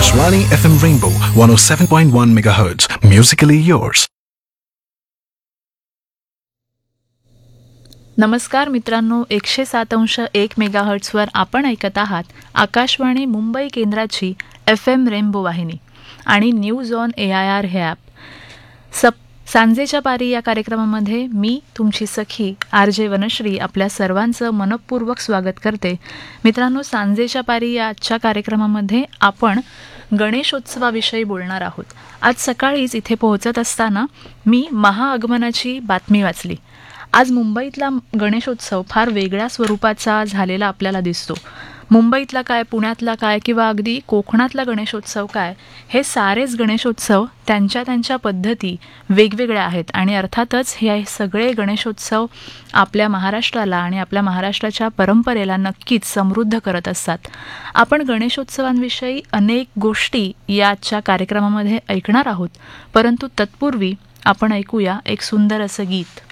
Akashvani FM Rainbow 107.1 MHz. Musically yours. नमस्कार मित्रांनो, 107.1 मेगाहर्ट्झवर आपण ऐकत आहात आकाशवाणी मुंबई केंद्राची FM रेनबो वाहिनी आणि न्यूज ऑन AIR हे ॲप. सांजेच्या पारी या कार्यक्रमामध्ये मी तुमची सखी RJ वनश्री आपल्या सर्वांचं मनपूर्वक स्वागत करते. मित्रांनो, सांजेच्या पारी या आजच्या कार्यक्रमामध्ये आपण गणेशोत्सवाविषयी बोलणार आहोत. आज सकाळीच इथे पोहोचत असताना मी महाआगमनाची बातमी वाचली. आज मुंबईतला गणेशोत्सव फार वेगळ्या स्वरूपाचा झालेला आपल्याला दिसतो. मुंबईतला काय, पुण्यातला काय किंवा अगदी कोकणातला गणेशोत्सव काय, हे सारेच गणेशोत्सव त्यांच्या त्यांच्या पद्धती वेगवेगळ्या आहेत आणि अर्थातच हे सगळे गणेशोत्सव आपल्या महाराष्ट्राला आणि आपल्या महाराष्ट्राच्या परंपरेला नक्कीच समृद्ध करत असतात. आपण गणेशोत्सवांविषयी अनेक गोष्टी या आजच्या कार्यक्रमामध्ये ऐकणार आहोत, परंतु तत्पूर्वी आपण ऐकूया एक सुंदर असं गीत.